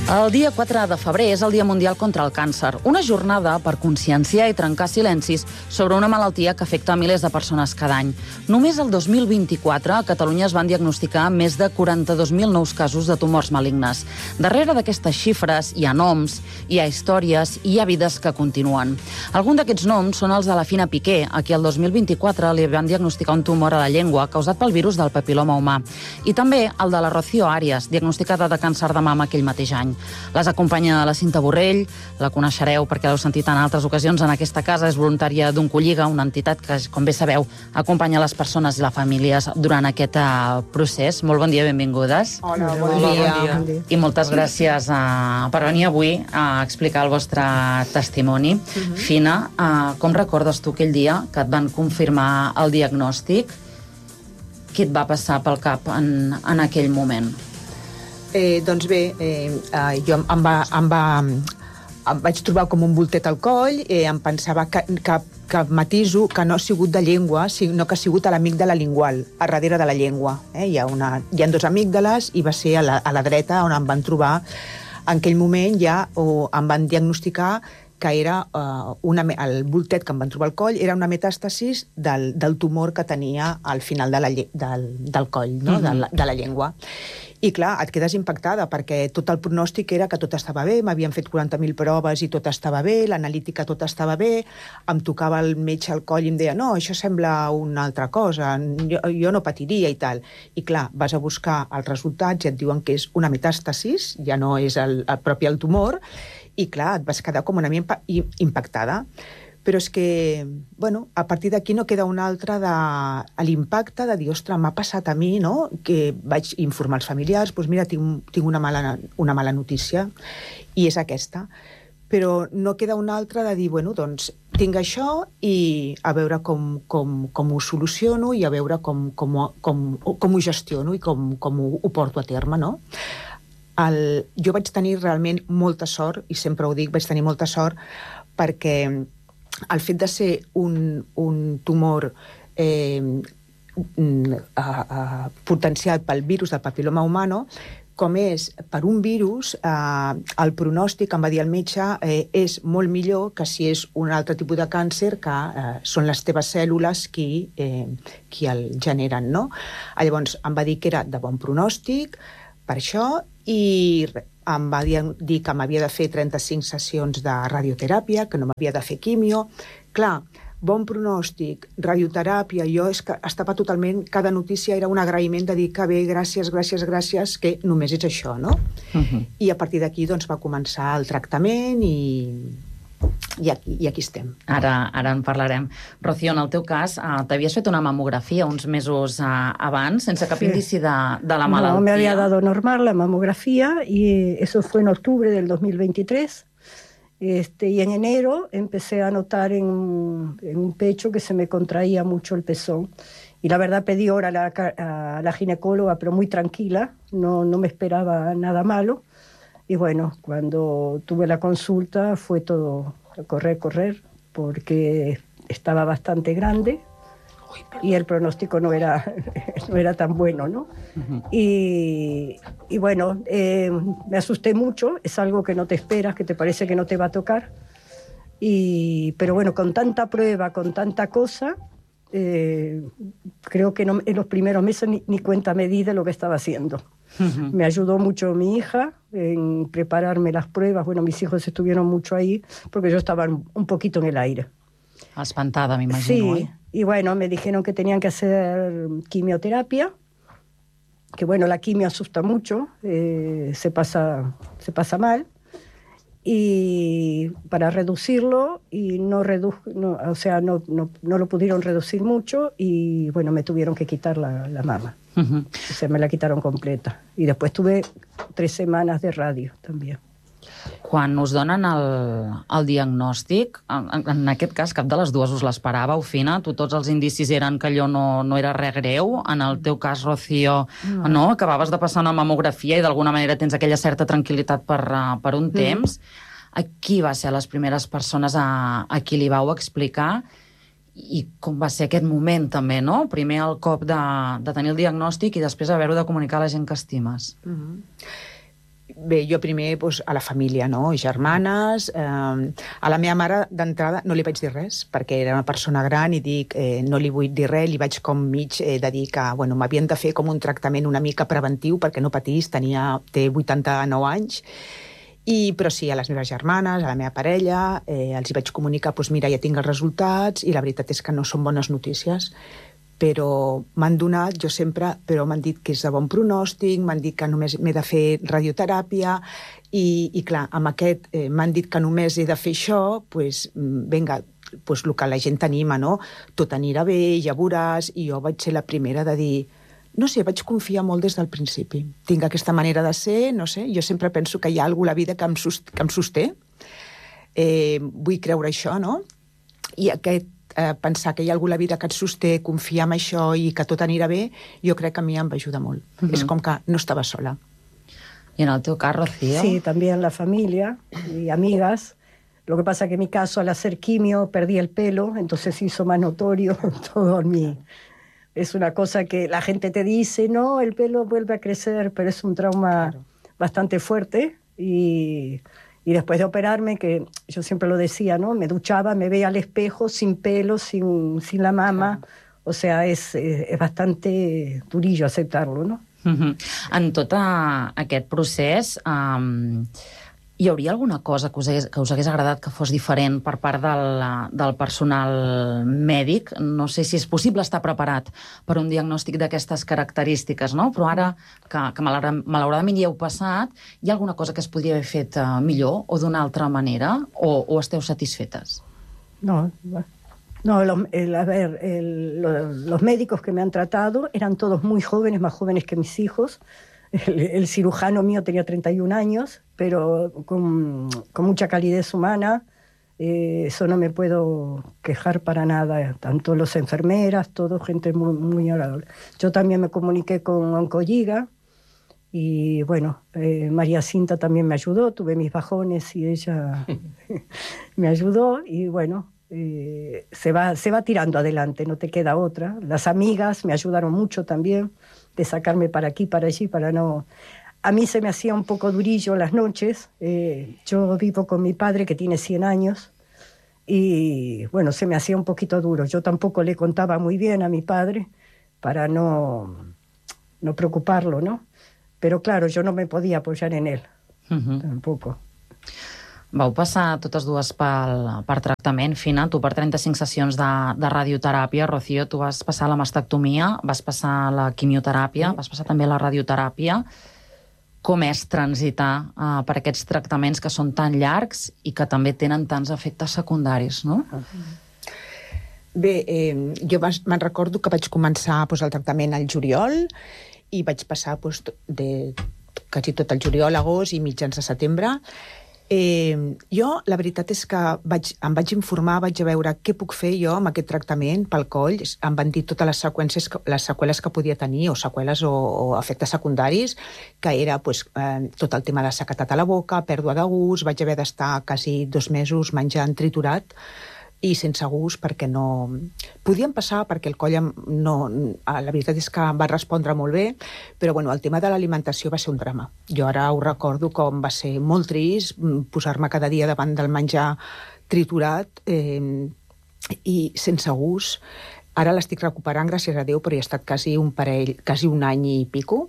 El dia 4 de febrer és el Dia Mundial contra el Càncer, una jornada per conscienciar i trencar silencis sobre una malaltia que afecta a milers de persones cada any. Només el 2024 a Catalunya es van diagnosticar més de 42.000 nous casos de tumors malignes. Darrere d'aquestes xifres hi ha noms, hi ha històries i hi ha vides que continuen. Alguns d'aquests noms són els de la Fina Piqué, a qui el 2024 li van diagnosticar un tumor a la llengua causat pel virus del papiloma humà. I també el de la Rocío Arias, diagnosticada de càncer de mama aquell mateix any. Les acompanya la Cinta Borrell, la coneixereu perquè l'heu sentit en altres ocasions en aquesta casa, és voluntària d'Oncolliga, una entitat que, com bé sabeu, acompanya les persones i les famílies durant aquest procés. Molt bon dia, benvingudes. Hola, bon dia. I moltes gràcies per venir avui a explicar el vostre testimoni. Fina, com recordes tu aquell dia que et van confirmar el diagnòstic? Què et va passar pel cap en aquell moment? Doncs bé, jo em vaig trobar com un voltet al coll, em pensava que matiso que no ha sigut de llengua, sinó que ha sigut a l'amígdala lingual, a darrere de la llengua. Hi ha dos amígdales i va ser a la dreta on em van trobar. En aquell moment ja em van diagnosticar que era el voltet que em van trobar al coll era una metàstasis del tumor que tenia al final del coll, no? de la llengua. I clar, et quedes impactada perquè tot el pronòstic era que tot estava bé, m'havien fet 40.000 proves i tot estava bé, l'analítica tot estava bé, em tocava el metge al coll i em deia no, això sembla una altra cosa, jo no patiria i tal. I clar, vas a buscar els resultats i et diuen que és una metàstasis, ja no és el tumor, i clar, et vas quedar com una mica impactada. Però és que, bueno, a partir d'aquí no queda una altra de l'impacte de dir, ostres, m'ha passat a mi, no?, que vaig informar els familiars, doncs mira, tinc una mala notícia, i és aquesta. Però no queda una altra de dir, bueno, doncs tinc això i a veure com ho soluciono i a veure com ho gestiono i com ho porto a terme, no? Jo vaig tenir realment molta sort, i sempre ho dic, vaig tenir molta sort, perquè el fet de ser un tumor potencial pel virus del papiloma humano, com és per un virus, el pronòstic, em va dir el metge, és molt millor que si és un altre tipus de càncer, que són les teves cèl·lules qui el generen, no? Llavors, em va dir que era de bon pronòstic, per això, i em va dir que m'havia de fer 35 sessions de radioteràpia, que no m'havia de fer quimio. Clar, bon pronòstic, radioteràpia, jo estava totalment... Cada notícia era un agraïment de dir que bé, gràcies, que només és això, no? I a partir d'aquí doncs, va començar el tractament i aquí estem. Ara en parlarem. Rocío, en el teu cas, t'havies fet una mamografia uns mesos abans, sense cap indici de la malaltia. No, me había dado normal la mamografía y eso fue en octubre del 2023. Y en enero empecé a notar en un pecho que se me contraía mucho el pezón. Y la verdad pedí hora a la ginecóloga, pero muy tranquila, no me esperaba nada malo. Y bueno, cuando tuve la consulta fue todo correr, porque estaba bastante grande y el pronóstico no era tan bueno, ¿no? Y bueno, me asusté mucho, es algo que no te esperas, que te parece que no te va a tocar. Pero bueno, con tanta prueba, con tanta cosa, creo que en los primeros meses ni cuenta me di de lo que estaba haciendo. Me ayudó mucho mi hija en prepararme las pruebas. Bueno, mis hijos estuvieron mucho ahí porque yo estaba un poquito en el aire. Espantada, me imagino. Sí, y bueno, me dijeron que tenían que hacer quimioterapia, que bueno, la quimio asusta mucho, se pasa mal. Y para reducirlo, y no lo pudieron reducir mucho, y bueno, me tuvieron que quitar la mama. O sea, me la quitaron completa. I després tuve 3 setmanes de ràdio, també. Quan us donen el diagnòstic, en aquest cas cap de les dues us l'esperàveu, Fina? Tots els indicis eren que allò no era res greu. En el teu cas, Rocío, no? Acabaves de passar una mamografia i d'alguna manera tens aquella certa tranquil·litat per un temps. Qui va ser les primeres persones a qui li vau explicar? I com va ser aquest moment també, no? Primer el cop de tenir el diagnòstic i després haver-ho de comunicar a la gent que estimes. Bé, jo primer a la família, no? Germanes. A la meva mare, d'entrada, no li vaig dir res, perquè era una persona gran i dic, no li vull dir res, li vaig com mig de dir que m'havien de fer com un tractament una mica preventiu perquè no patís, té 89 anys. Però sí, a les meves germanes, a la meva parella, els hi vaig comunicar, mira, ja tinc els resultats, i la veritat és que no són bones notícies, però m'han donat, jo sempre, però m'han dit que és de bon pronòstic, m'han dit que només m'he de fer radioteràpia, i clar, amb aquest m'han dit que només he de fer això, vinga, el que la gent t'anima, no? Tot anirà bé, ja veuràs, i jo vaig ser la primera de dir, no sé, vaig confiar molt des del principi. Tinc aquesta manera de ser, no sé, jo sempre penso que hi ha alguna a la vida que em sosté. Vull creure això, no? I pensar que hi ha alguna a la vida que et sosté, confiar en això i que tot anirà bé, jo crec que a mi em va ajudar molt. És com que no estava sola. ¿Y en el teu cas, Rocío? Sí, también la familia y amigas. Lo que pasa que en mi caso, al hacer quimio, perdí el pelo, entonces se hizo más notorio todo en mí. Es una cosa que la gente te dice, no, el pelo vuelve a crecer, pero es un trauma bastante fuerte. Y después de operarme, que yo siempre lo decía, ¿no? Me duchaba, me veía al espejo sin pelo, sin la mama. O sea, es bastante durillo aceptarlo, ¿no? En tot aquest procés, hi hauria alguna cosa que us hagués agradat que fos diferent per part del personal mèdic? No sé si és possible estar preparat per un diagnòstic d'aquestes característiques, no? Però ara, que malauradament hi heu passat, hi ha alguna cosa que es podria haver fet millor o d'una altra manera? O esteu satisfetes? No, los médicos que me han tratado eran todos muy jóvenes, más jóvenes que mis hijos. El cirujano mío tenía 31 años, pero con mucha calidez humana. Eso no me puedo quejar para nada. Tanto las enfermeras, todo gente muy, muy agradable. Yo también me comuniqué con Oncolliga y, bueno, María Cinta también me ayudó. Tuve mis bajones y ella me ayudó y, bueno, se va tirando adelante, no te queda otra. Las amigas me ayudaron mucho también, de sacarme para aquí, para allí, para no... A mí se me hacía un poco durillo las noches. Yo vivo con mi padre, que tiene 100 años, y bueno, se me hacía un poquito duro. Yo tampoco le contaba muy bien a mi padre para no preocuparlo, ¿no? Pero claro, yo no me podía apoyar en él, tampoco. Vau passar totes dues per tractament, Fina, tu per 35 sessions de radioteràpia, Rocío, tu vas passar la mastectomia, vas passar la quimioteràpia, vas passar també la radioteràpia. Com és transitar per aquests tractaments que són tan llargs i que també tenen tants efectes secundaris, no? Bé, jo me'n recordo que vaig començar el tractament al juliol i vaig passar quasi tot el juliol, agost i mitjans de setembre. Jo, la veritat és que em vaig informar, vaig a veure què puc fer jo amb aquest tractament pel coll. Em van dir totes les seqüeles que podia tenir, o seqüeles o efectes secundaris, que era tot el tema de sequedat a la boca, pèrdua de gust, vaig haver d'estar quasi 2 mesos menjant triturat i sense gust, perquè no... Podien passar perquè el coll la veritat és que va respondre molt bé, però el tema de l'alimentació va ser un drama. Jo ara ho recordo com va ser molt trist posar-me cada dia davant del menjar triturat i sense gust. Ara l'estic recuperant, gràcies a Déu, però hi ha estat quasi un any i pico.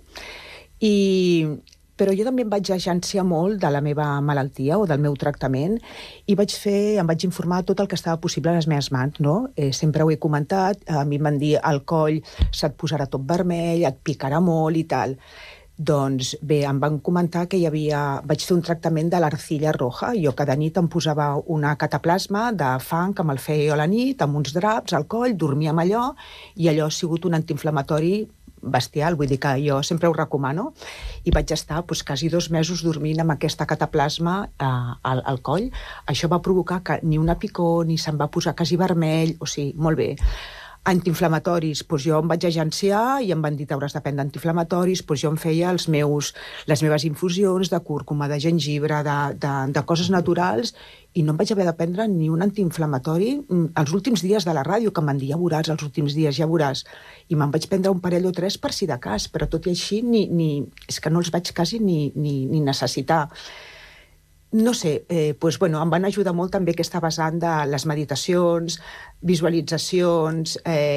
Però jo també em vaig agenciar molt de la meva malaltia o del meu tractament i em vaig informar tot el que estava possible a les meves mans, no? Sempre ho he comentat, a mi em van dir el coll se't posarà tot vermell, et picarà molt i tal. Doncs bé, em van comentar que vaig fer un tractament de l'arcilla roja. Jo cada nit em posava una cataplasma de fang que me'l feia a la nit, amb uns draps al coll, dormia amb allò, i allò ha sigut un antiinflamatori bestial, vull dir que jo sempre ho recomano, i vaig estar quasi 2 mesos dormint amb aquesta cataplasma al coll. Això va provocar que ni una picor, ni se'm va posar quasi vermell, o sigui, molt bé. Antiinflamatoris, doncs jo em vaig agenciar i em van dir t'hauràs de prendre antiinflamatoris, doncs jo em feia les meves infusions de cúrcuma, de gengibre, de coses naturals, i no em vaig haver de prendre ni un antiinflamatori els últims dies de la ràdio, que em van dir ja veuràs, els últims dies ja veuràs, i me'n vaig prendre un parell o 3 per si de cas, però tot i així és que no els vaig quasi ni necessitar. No sé, doncs, bueno, em van ajudar molt també aquesta vessant de les meditacions, visualitzacions,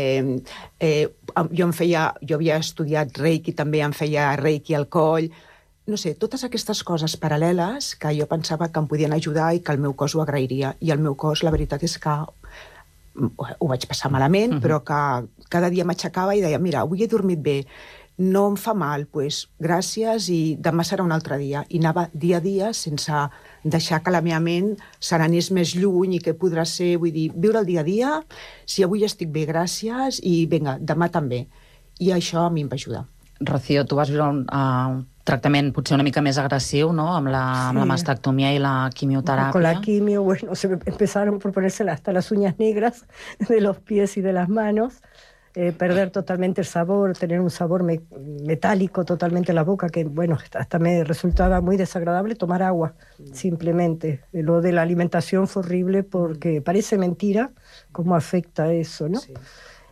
jo havia estudiat Reiki, també em feia Reiki al coll, no sé, totes aquestes coses paral·leles que jo pensava que em podien ajudar i que el meu cos ho agrairia. I el meu cos, la veritat és que ho vaig passar malament, però que cada dia m'aixecava i deia, mira, avui he dormit bé, no em fa mal, doncs gràcies i demà serà un altre dia. I anava dia a dia sense deixar que la meva ment se n'anés més lluny i què podrà ser, vull dir, viure el dia a dia, si avui estic bé, gràcies, i vinga, demà també. I això a mi em va ajudar. Rocío, tu vas viure un tractament potser una mica més agresiu, ¿no? Amb la mastectomía y la quimioterapia. Con la quimio, bueno, se empezaron por ponerse hasta las uñas negras de los pies y de las manos, perder totalmente el sabor, tener un sabor metálico totalmente en la boca, que bueno, hasta me resultaba muy desagradable tomar agua, simplemente. Lo de la alimentación fue horrible porque parece mentira cómo afecta eso, ¿no? Sí.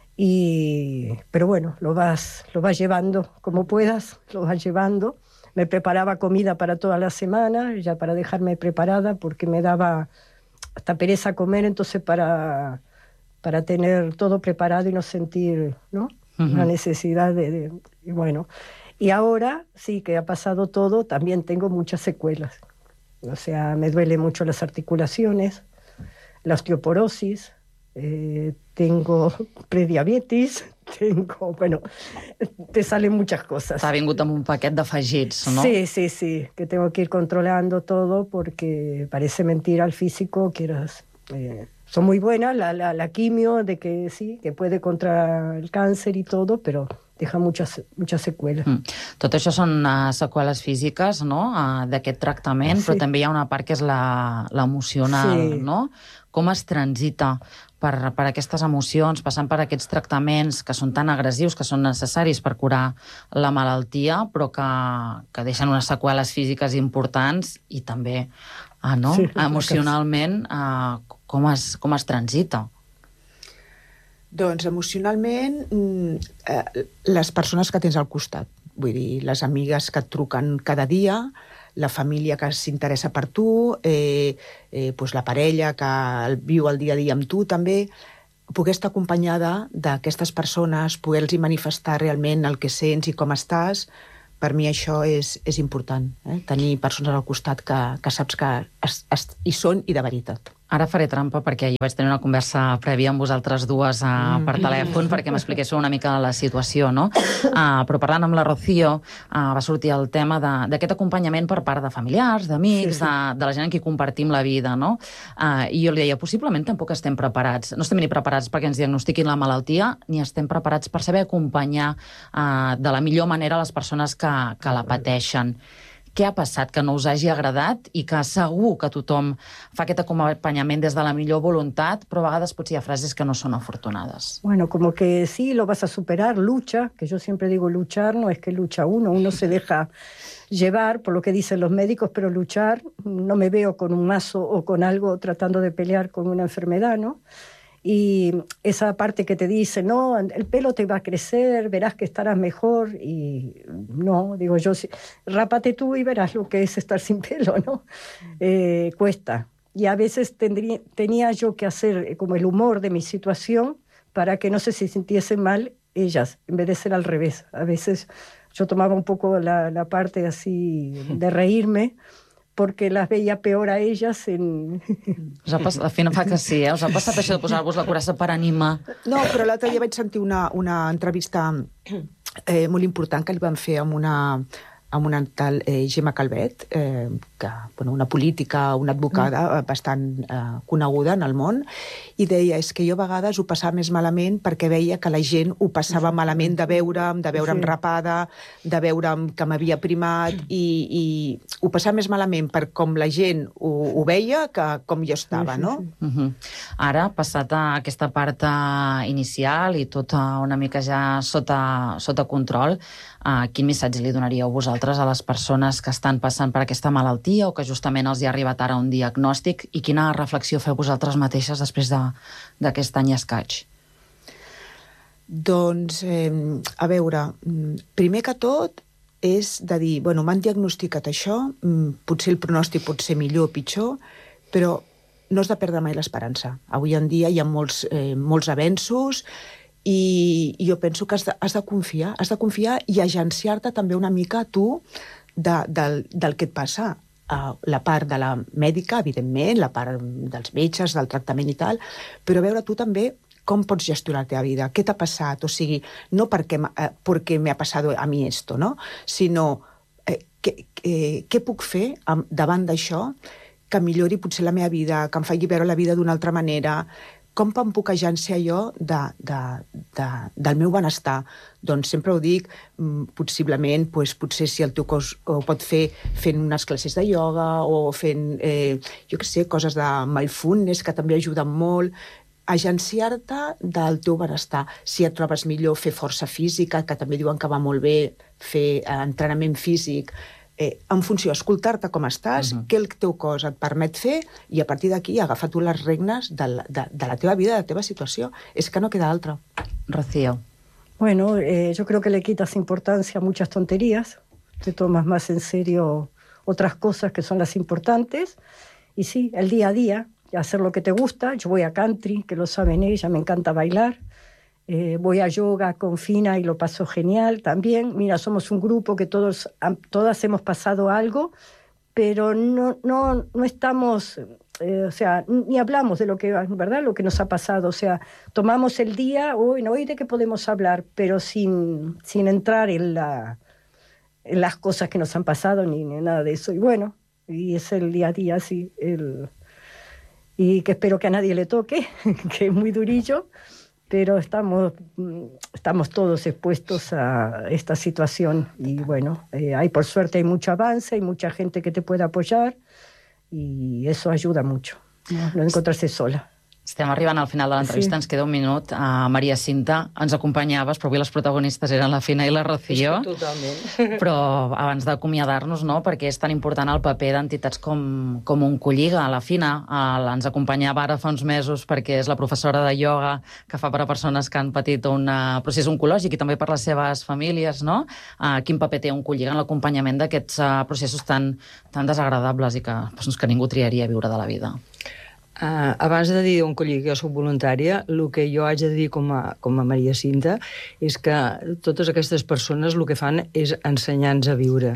Pero bueno, lo vas llevando como puedas, lo vas llevando. Me preparaba comida para toda la semana, ya para dejarme preparada, porque me daba hasta pereza comer, entonces para tener todo preparado y no sentir, ¿no? La necesidad y bueno. Y ahora, sí, que ha pasado todo, también tengo muchas secuelas. O sea, me duele mucho las articulaciones, la osteoporosis, tengo prediabetis, bueno, te salen muchas cosas. T'ha vingut amb un paquet d'afegits, ¿no? Sí, que tengo que ir controlando todo porque parece mentira al físico que son muy buenas, la quimio, de que sí, que puede contra el cáncer y todo, pero deja muchas secuelas. Tot això són seqüeles físiques, no?, d'aquest tractament, però també hi ha una part que és l'emocional, no? Com es transita per aquestes emocions, passant per aquests tractaments que són tan agressius, que són necessaris per curar la malaltia, però que deixen unes seqüeles físiques importants i també emocionalment com es transita? Doncs emocionalment, les persones que tens al costat, vull dir, les amigues que et truquen cada dia, la família que s'interessa per tu, doncs la parella que viu el dia a dia amb tu també, poder estar acompanyada d'aquestes persones, poder-los manifestar realment el que sents i com estàs, per mi això és important, tenir persones al costat que saps que hi són i de veritat. Ara faré trampa perquè ahir vaig tenir una conversa prèvia amb vosaltres dues per telèfon perquè m'expliquéssiu una mica la situació, no? Però parlant amb la Rocío va sortir el tema d'aquest acompanyament per part de familiars, d'amics, de la gent amb qui compartim la vida, no? I jo li deia, possiblement tampoc estem preparats. No estem ni preparats perquè ens diagnostiquin la malaltia, ni estem preparats per saber acompanyar de la millor manera les persones que la pateixen. Què ha passat que no us hagi agradat i que segur que tothom fa aquest acompanyament des de la millor voluntat, però a vegades potser hi ha frases que no són afortunades? Bueno, como que sí, lo vas a superar, lucha, que yo siempre digo luchar, no es que lucha uno se deja llevar por lo que dicen los médicos, pero luchar, no me veo con un mazo o con algo tratando de pelear con una enfermedad, ¿no? Y esa parte que te dice, no, el pelo te va a crecer, verás que estarás mejor, y no, digo yo, rápate tú y verás lo que es estar sin pelo, ¿no? Cuesta. Y a veces tenía yo que hacer como el humor de mi situación para que no se sintiesen mal ellas, en vez de ser al revés. A veces yo tomaba un poco la parte así de reírme, perquè les veia peor a elles Al final fa que sí, Us ha passat això de posar-vos la coraça per animar? No, però l'altre dia vaig sentir una entrevista molt important que li van fer amb una amb una tal Gemma Calvet, que, una política, una advocada bastant coneguda en el món, i deia, és que jo a vegades ho passava més malament perquè veia que la gent ho passava malament de veure'm rapada, de veure'm que m'havia primat, i ho passava més malament per com la gent ho veia que com jo estava, no? Ara, passat aquesta part inicial i tot una mica ja sota control, quin missatge li donaríeu vosaltres a les persones que estan passant per aquesta malaltia o que justament els hi ha arribat ara un diagnòstic, i quina reflexió feu vosaltres mateixes després d'aquest any i escaig? Doncs, a veure, primer que tot és de dir, m'han diagnosticat això, potser el pronòstic pot ser millor o pitjor, però no has de perdre mai l'esperança. Avui en dia hi ha molts avenços, i jo penso que has de confiar i agenciar-te també una mica tu del que et passa. La part de la mèdica, evidentment, la part dels metges, del tractament i tal, però veure tu també com pots gestionar la teva vida, què t'ha passat, o sigui, no perquè me ha passado a mi esto, no? Sinó què puc fer davant d'això que millori potser la meva vida, que em faci veure la vida d'una altra manera, com em puc agenciar jo del meu benestar? Doncs sempre ho dic, possiblement, potser si el teu cos ho pot fer fent unes classes de ioga o fent, jo què sé, coses de mindfulness que també ajuden molt, agenciar-te del teu benestar. Si et trobes millor, fer força física, que també diuen que va molt bé, fer entrenament físic, en funció, escoltar-te com estàs, què el teu cos et permet fer, i a partir d'aquí agafar tu les regnes de la teva vida, de la teva situació. És que no queda altra. Rocío. Bueno, yo creo que le quitas importancia a muchas tonterías, te tomas más en serio otras cosas que son las importantes, y sí, el día a día, hacer lo que te gusta. Yo voy a country, que lo saben ella, me encanta bailar. Voy a yoga con Fina y lo paso genial también. Mira, somos un grupo que todas hemos pasado algo, pero no estamos, o sea, ni hablamos de lo que, ¿verdad?, lo que nos ha pasado. O sea, tomamos el día, hoy de qué podemos hablar, pero sin entrar en las cosas que nos han pasado ni nada de eso. Y bueno, y es el día a día, sí, y que espero que a nadie le toque, que es muy durillo. Pero estamos todos expuestos a esta situación y bueno, por suerte hay mucho avance, hay mucha gente que te puede apoyar y eso ayuda mucho, no encontrarse sola. Estem arribant al final de l'entrevista, ens queda un minut. Maria Cinta, ens acompanyaves, però avui les protagonistes eren la Fina i la Rocío. Totalment. Però abans d'acomiadar-nos, no?, perquè és tan important el paper d'entitats com Oncolliga. La Fina ens acompanyava ara fa uns mesos perquè és la professora de ioga que fa per a persones que han patit un procés oncològic i també per les seves famílies, no? Quin paper té Oncolliga en l'acompanyament d'aquests processos tan desagradables i que ningú triaria viure de la vida? Abans de dir Oncolliga, jo soc voluntària, el que jo haig de dir com a Maria Cinta és que totes aquestes persones el que fan és ensenyar-nos a viure.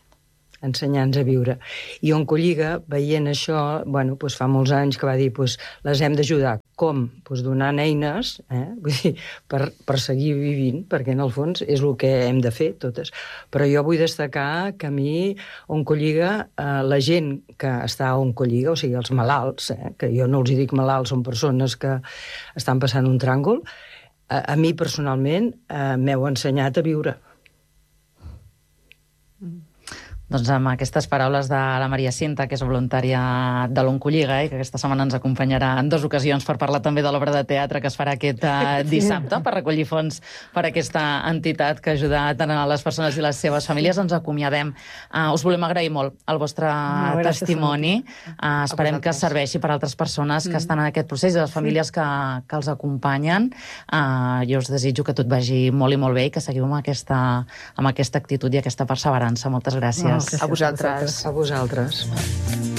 I Oncolliga, veient això, fa molts anys que va dir les hem d'ajudar. Com? Donant eines per seguir vivint, perquè en el fons és el que hem de fer totes. Però jo vull destacar que a mi Oncolliga, la gent que està a Oncolliga, o sigui, els malalts, que jo no els dic malalts, són persones que estan passant un tràngol, a mi personalment m'heu ensenyat a viure. Doncs amb aquestes paraules de la Maria Cinta, que és voluntària de l'Oncolliga, que aquesta setmana ens acompanyarà en 2 ocasions per parlar també de l'obra de teatre que es farà aquest dissabte per recollir fons per a aquesta entitat que ajuda tant a les persones i les seves famílies. Ens acomiadem. Us volem agrair molt el vostre testimoni. Esperem que serveixi per a altres persones que estan en aquest procés i les famílies que els acompanyen. Jo us desitjo que tot vagi molt i molt bé i que seguiu amb aquesta actitud i aquesta perseverança. Moltes gràcies. A vosaltres. A vosaltres.